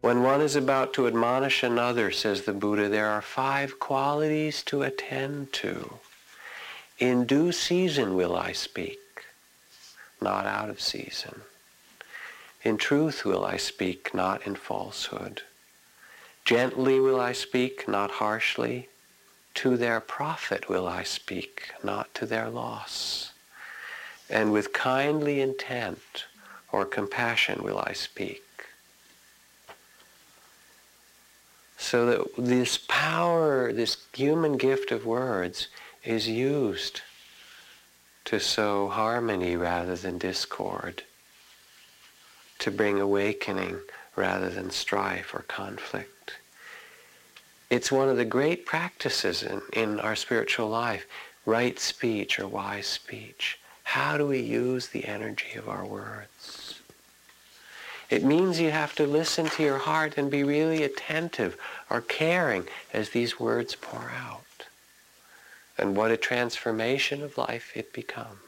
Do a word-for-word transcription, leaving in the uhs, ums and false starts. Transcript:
When one is about to admonish another, says the Buddha, there are five qualities to attend to. In due season will I speak, not out of season. In truth will I speak, not in falsehood. Gently will I speak, not harshly. To their profit will I speak, not to their loss. And with kindly intent or compassion will I speak. So that this power, this human gift of words, is used to sow harmony rather than discord, to bring awakening rather than strife or conflict. It's one of the great practices in, in our spiritual life, right speech or wise speech. How do we use the energy of our words? It means you have to listen to your heart and be really attentive or caring as these words pour out. And what a transformation of life it becomes.